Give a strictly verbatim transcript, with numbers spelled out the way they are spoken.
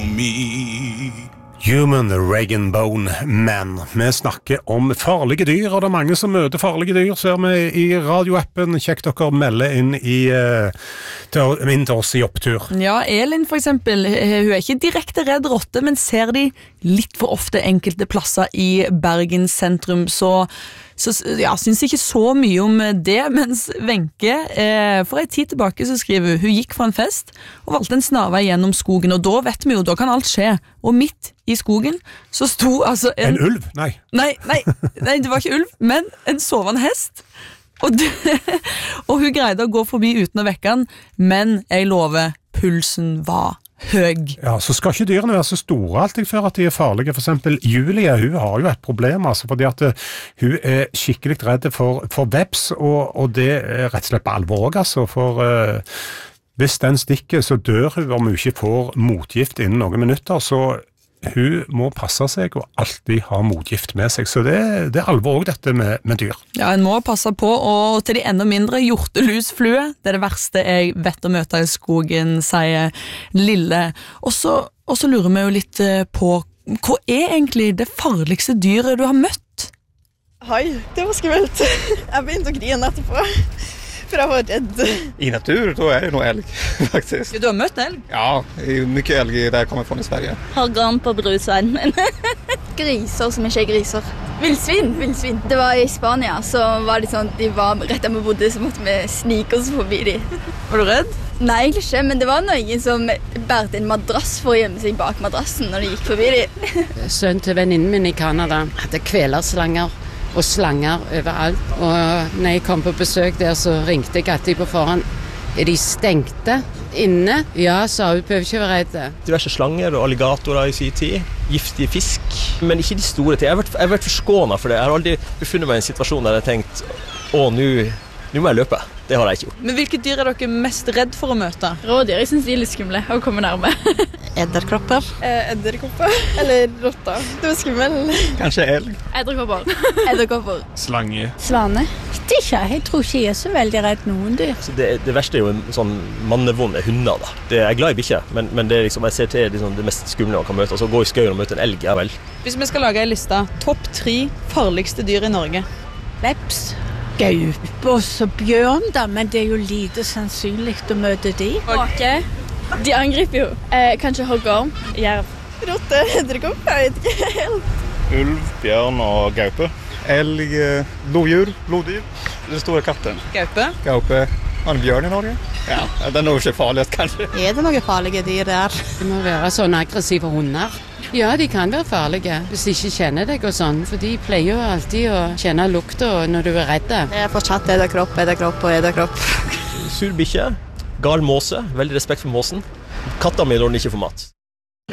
me. Human Reagan Bone Man. Vi snakker om farlige dyr, og det er mange som møter farlige dyr, ser vi i radioappen. Kjekt dere melder inn, i, til, inn til oss i opptur. Ja, Elin for eksempel, hun er ikke direkte redd rotte, men ser de litt for ofte enkelte plasser i Bergen sentrum, så Så ja, synes ikke så mye om det, mens Wenche, eh, for en tid tilbake så skriver hun, hun gikk fra en fest og valgte en snarvei gjennom skogen, og da vet vi jo, da kan alt skje. Og midt i skogen så sto altså en... En ulv? Nei. Nei, nei, nei, det var ikke ulv, men en sovende hest. Og, det, og hun greide å gå forbi uten å vekke han, men jeg lover, pulsen var høg. Ja, så skal ikke dyrene være så store alltid før at de er farlige. For eksempel Julie, hun har jo et problem, altså, fordi at uh, hun er skikkelig redd for, for veps, og, og det er rett og slett på alvor, altså, for uh, hvis den stikker, så dør hun om hun ikke får motgift innen noen minutter, så hun må passe seg og alltid ha motgift med seg, så det, det er alvor også dette med, med dyr. Ja, en må passe på, og til de enda mindre, hjortelusflue, det er det verste jeg vet å møte i skogen, sier Lille. Og så, og så lurer vi jo litt på, hva er egentlig det farligste dyret du har møtt? Hei, det var skummelt. Jeg begynte å grine etterpå. For jeg var redd. I natur, då är det nog älg faktiskt. Ja, du har møtt elg? Ja, det är mycket älg där jag kommer från i Sverige. Har gran på brusveien min. Griser som ikke er griser. Vildsvin, vildsvin. Det var i Spania, så var det sånn, de var rett der vi bodde, så måtte vi snike oss forbi de. Var du redd? Nei, egentlig ikke, men det var noen som bærte en madrass for å gjemme seg bak madrassen når de gikk forbi de. Sønnen til venninnen min i Canada hadde kvelerslanger og slanger overalt. Og når jeg kom på besøk der, så ringte jeg alltid på forhånd. Er de stengte inne? Ja, sa hun, behøver ikke være redde. Diverse slanger og alligatorer i sin tid. Giftige fisk, men ikke de store til. Jeg har vært, jeg har vært forskånet for det. Jeg har aldri befunnet meg i en situasjon der jeg har tenkt, å, nå, nå må jeg løpe. Det har jeg ikke gjort. Men hvilke dyr er dere mest redd for å møte? Rådyr, jeg synes de er litt skumle å komme nærme. Edderkopper. Eh, edderkopper, eller rotter. Det var skummel. Kanske elg. Edderkopper. Edderkopper. Slange. Svane. Det er ikke, jeg tror ikke jeg er så veldig redd noen dyr. Så det, det verste er jo en sånn mannevonde hunder da. Det, jeg er glad i bikkjer, men, men det, er liksom, jeg ser til liksom, det mest skumle man kan møte. Altså gå i skøyen og møte en elg, ja vel. Hvis vi skal lage en liste, topp tre farligste dyr i Norge. Veps. Gaupe og så bjørn da, men det er jo lite sannsynlig å møte de. Måke. De angriper jo. Eh, kanskje hoggorm. Jerv. Rotte, edderkopper, jeg vet ikke helt. Ulv, bjørn og gaupe. Elg, lodjur, bloddyr. Den store katten. Gaupe. Gaupe. Har en bjørn i Norge? Ja, den er nok ikke farligst kanskje. Er det noen farlige dyr der? Det må være sånne aggressive hunder. Ja, de kan være farlige hvis de ikke kjenner deg og sånn, for de pleier jo alltid å kjenne lukta når du er redd. Det er fortsatt edderkopp, edderkopp og edderkopp. Sur bikkje, gal måse, veldig respekt for måsen. Katta mi når den ikke får mat.